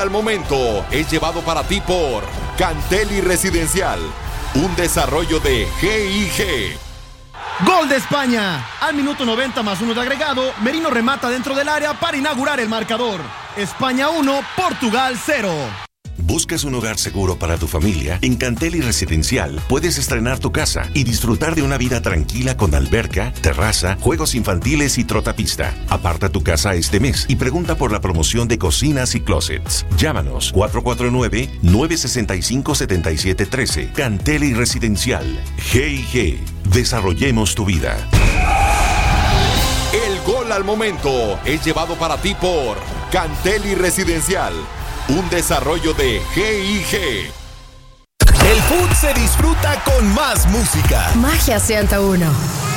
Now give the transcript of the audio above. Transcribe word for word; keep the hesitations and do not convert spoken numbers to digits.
al momento es llevado para ti por Canteli Residencial, un desarrollo de G I G. Gol de España. Al minuto noventa más uno de agregado, Merino remata dentro del área para inaugurar el marcador. España uno, Portugal cero. ¿Buscas un hogar seguro para tu familia? En Canteli Residencial puedes estrenar tu casa y disfrutar de una vida tranquila con alberca, terraza, juegos infantiles y trotapista. Aparta tu casa este mes y pregunta por la promoción de cocinas y closets. Llámanos cuatro cuatro nueve, nueve seis cinco, siete siete uno tres. Canteli Residencial. G I G. Desarrollemos tu vida. El gol al momento es llevado para ti por Canteli Residencial, un desarrollo de G I G. El fútbol se disfruta con más música. Magia ciento uno.